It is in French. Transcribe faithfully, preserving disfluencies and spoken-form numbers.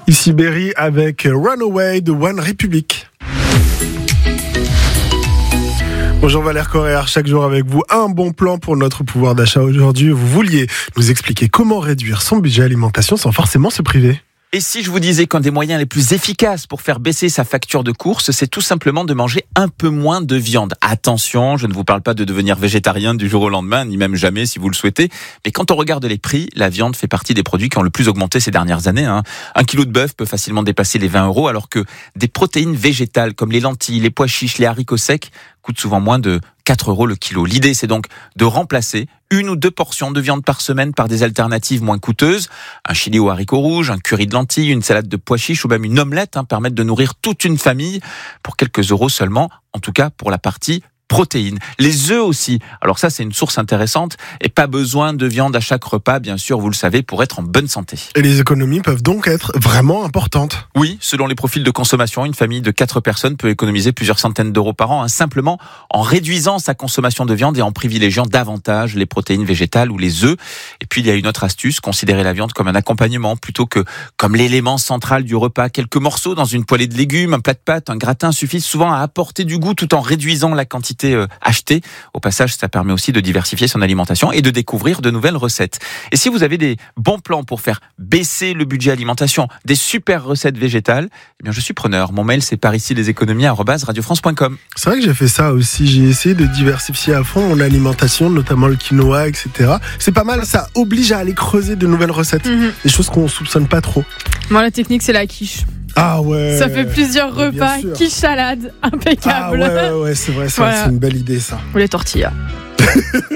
Ici Berry avec Runaway de One Republic. Bonjour Valère Correa, chaque jour avec vous, un bon plan pour notre pouvoir d'achat. Aujourd'hui, vous vouliez nous expliquer comment réduire son budget alimentation sans forcément se priver. Et si je vous disais qu'un des moyens les plus efficaces pour faire baisser sa facture de course, c'est tout simplement de manger un peu moins de viande. Attention, je ne vous parle pas de devenir végétarien du jour au lendemain, ni même jamais si vous le souhaitez. Mais quand on regarde les prix, la viande fait partie des produits qui ont le plus augmenté ces dernières années. Hein. Un kilo de bœuf peut facilement dépasser les vingt euros, alors que des protéines végétales comme les lentilles, les pois chiches, les haricots secs coûtent souvent moins de quatre euros le kilo. L'idée, c'est donc de remplacer une ou deux portions de viande par semaine par des alternatives moins coûteuses. Un chili aux haricots rouges, un curry de lentilles, une salade de pois chiches ou même une omelette hein, permettent de nourrir toute une famille pour quelques euros seulement, en tout cas pour la partie protéines. Les œufs aussi. Alors ça, c'est une source intéressante et pas besoin de viande à chaque repas, bien sûr, vous le savez, pour être en bonne santé. Et les économies peuvent donc être vraiment importantes. Oui, selon les profils de consommation, une famille de quatre personnes peut économiser plusieurs centaines d'euros par an, hein, simplement en réduisant sa consommation de viande et en privilégiant davantage les protéines végétales ou les œufs. Et puis, il y a une autre astuce, considérer la viande comme un accompagnement plutôt que comme l'élément central du repas. Quelques morceaux dans une poêlée de légumes, un plat de pâtes, un gratin suffisent souvent à apporter du goût tout en réduisant la quantité acheter. Au passage, ça permet aussi de diversifier son alimentation et de découvrir de nouvelles recettes. Et si vous avez des bons plans pour faire baisser le budget alimentation, des super recettes végétales, eh bien je suis preneur. Mon mail, c'est par ici les économies arobase radio france point com. C'est vrai que j'ai fait ça aussi. J'ai essayé de diversifier à fond mon alimentation, notamment le quinoa, et cetera. C'est pas mal. Ça oblige à aller creuser de nouvelles recettes. Mm-hmm. Des choses qu'on soupçonne pas trop. Moi, la technique, c'est la quiche. Ah ouais. Ça fait plusieurs repas, quiche salade, impeccable. Ah ouais, ouais, ouais c'est vrai, ça, voilà. C'est une belle idée ça. Ou les tortillas.